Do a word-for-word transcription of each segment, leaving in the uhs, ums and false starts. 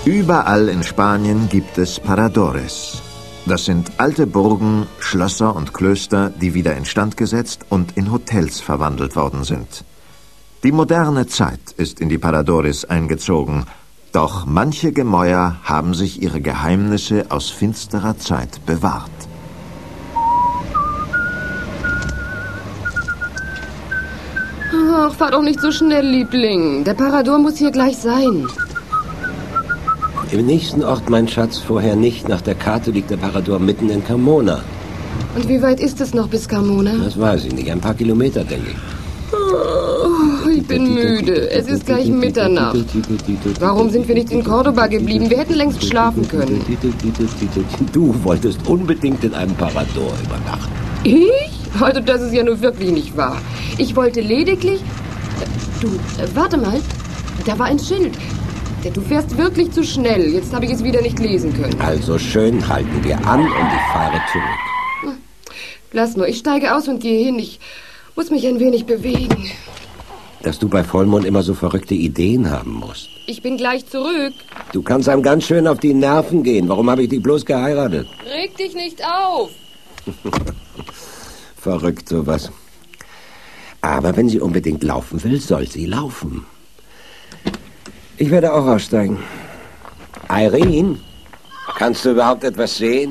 Überall in Spanien gibt es Paradores. Das sind alte Burgen, Schlösser und Klöster, die wieder instand gesetzt und in Hotels verwandelt worden sind. Die moderne Zeit ist in die Paradores eingezogen, doch manche Gemäuer haben sich ihre Geheimnisse aus finsterer Zeit bewahrt. Ach, fahr doch nicht so schnell, Liebling. Der Parador muss hier gleich sein. Im nächsten Ort, mein Schatz, vorher nicht. Nach der Karte liegt der Parador mitten in Carmona. Und wie weit ist es noch bis Carmona? Das weiß ich nicht. Ein paar Kilometer, denke ich. Oh, ich bin müde. Es ist gleich Mitternacht. Warum sind wir nicht in Cordoba geblieben? Wir hätten längst schlafen können. Du wolltest unbedingt in einem Parador übernachten. Ich? Also das ist ja nur wirklich nicht wahr. Ich wollte lediglich... Du, warte mal. Da war ein Schild. Du fährst wirklich zu schnell. Jetzt habe ich es wieder nicht lesen können. Also schön, halten wir an und ich fahre zurück. Lass nur, ich steige aus und gehe hin. Ich muss mich ein wenig bewegen. Dass du bei Vollmond immer so verrückte Ideen haben musst. Ich bin gleich zurück. Du kannst einem ganz schön auf die Nerven gehen. Warum habe ich dich bloß geheiratet? Reg dich nicht auf. Verrückt sowas. Aber wenn sie unbedingt laufen will, soll sie laufen. Ich werde auch aussteigen. Irene, kannst du überhaupt etwas sehen?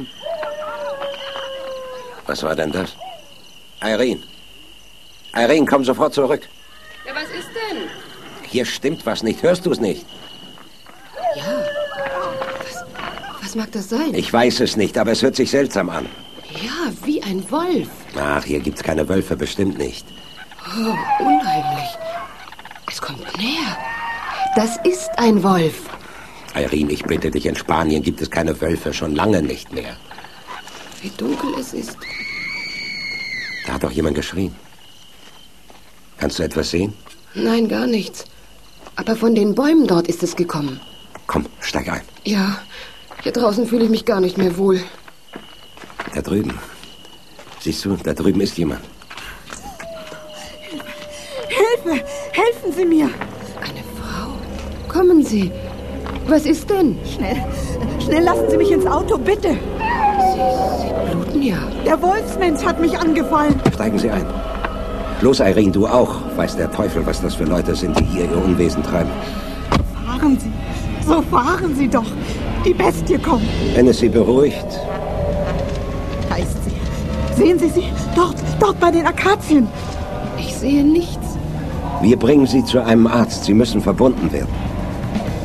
Was war denn das? Irene. Irene, komm sofort zurück. Ja, was ist denn? Hier stimmt was nicht. Hörst du es nicht? Ja. Was, was mag das sein? Ich weiß es nicht, aber es hört sich seltsam an. Ja, wie ein Wolf. Ach, hier gibt's keine Wölfe, bestimmt nicht. Oh, unheimlich. Es kommt näher. Das ist ein Wolf. Irene, ich bitte dich, in Spanien gibt es keine Wölfe, schon lange nicht mehr. Wie dunkel es ist. Da hat doch jemand geschrien. Kannst du etwas sehen? Nein, gar nichts. Aber von den Bäumen dort ist es gekommen. Komm, steig ein. Ja, hier draußen fühle ich mich gar nicht mehr wohl. Da drüben. Siehst du, da drüben ist jemand. Hilfe! Helfen Sie mir! Eine Frau. Kommen Sie. Was ist denn? Schnell, schnell lassen Sie mich ins Auto, bitte. Sie, Sie bluten ja. Der Wolfsmensch hat mich angefallen. Steigen Sie ein. Los, Irene, du auch. Weiß der Teufel, was das für Leute sind, die hier ihr Unwesen treiben. Fahren Sie. So fahren Sie doch. Die Bestie kommt. Wenn es Sie beruhigt. Da ist sie. Sehen Sie sie? Dort, dort bei den Akazien. Ich sehe nichts. Wir bringen Sie zu einem Arzt. Sie müssen verbunden werden.